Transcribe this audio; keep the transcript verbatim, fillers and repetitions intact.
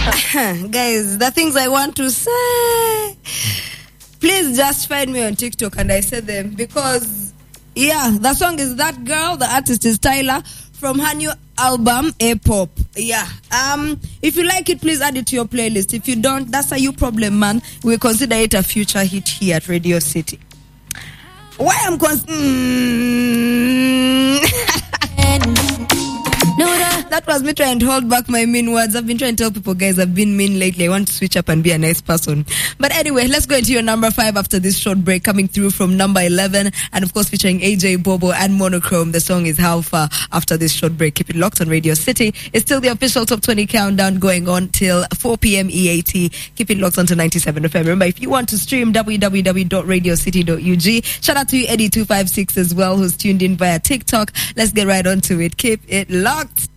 Guys, the things I want to say, please just find me on TikTok and I say them because, yeah, the song is That Girl. The artist is Tyler from her new album, A-Pop. Yeah. Um, if you like it, please add it to your playlist. If you don't, that's a you problem, man. We consider it a future hit here at Radio City. Why I'm cons- mm. That was me trying to hold back my mean words. I've been trying to tell people, guys, I've been mean lately. I want to switch up and be a nice person. But anyway, let's go into your number five after this short break, coming through from number eleven, and of course featuring A J Bobo and Monochrome. The song is How Far. After this short break, keep it locked on Radio City. It's still the official Top twenty countdown going on till four p.m. E A T. Keep it locked onto ninety-seven F M. Remember, if you want to stream, w w w dot radio city dot u g. Shout out to you, Eddie two five six as well, who's tuned in via TikTok. Let's get right onto it. Keep it locked.